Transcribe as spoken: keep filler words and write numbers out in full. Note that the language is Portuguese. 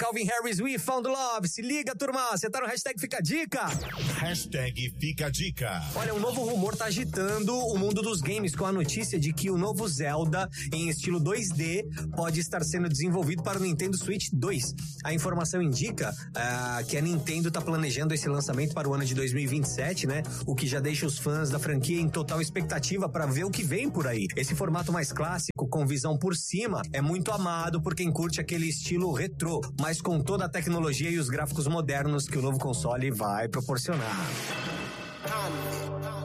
Calvin Harris, We Found Love. Se liga, turma, você tá no hashtag Fica a Dica. Hashtag Fica a Dica. Olha, um novo rumor tá agitando o mundo dos games com a notícia de que o novo Zelda em estilo dois D pode estar sendo desenvolvido para o Nintendo Switch dois. A informação indica uh, que a Nintendo tá planejando esse lançamento para o ano de dois mil e vinte e sete, né? O que já deixa os fãs da franquia em total expectativa para ver o que vem por aí. Esse formato mais clássico, com visão por cima, é muito amado por quem curte aquele estilo retrô, mas com toda a tecnologia e os gráficos modernos que o novo console vai proporcionar.